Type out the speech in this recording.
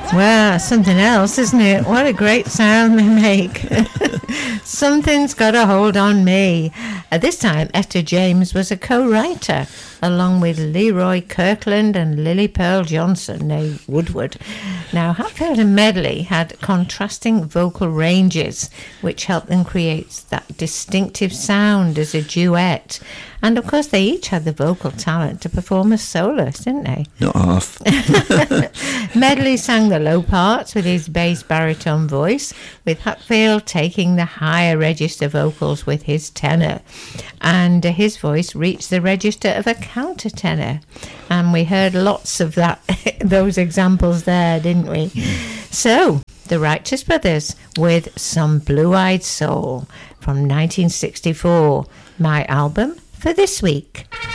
Well, something else, isn't it? What a great sound they make. Something's Got a Hold on Me. At this time, Etta James was a co-writer, along with Leroy Kirkland and Lily Pearl Johnson, nay Woodward. Now, Hatfield and Medley had contrasting vocal ranges, which helped them create that distinctive sound as a duet. And, of course, they each had the vocal talent to perform as soloists, didn't they? Not half. Medley sang the low parts with his bass baritone voice, with Hatfield taking the higher register vocals with his tenor. And his voice reached the register of a countertenor. And we heard lots of that, those examples there, didn't we? So, the Righteous Brothers with Some Blue-Eyed Soul from 1964, my album for this week.